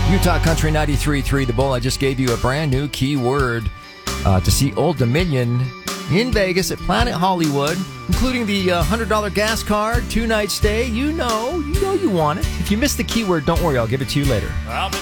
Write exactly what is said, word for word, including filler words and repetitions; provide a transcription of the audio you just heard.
Utah Country ninety-three point three The Bull. I just gave you a brand new keyword uh, to see Old Dominion in Vegas at Planet Hollywood, including the uh, one hundred dollars gas card, two-night stay. You know, you know you want it. If you missed the keyword, don't worry. I'll give it to you later. Well,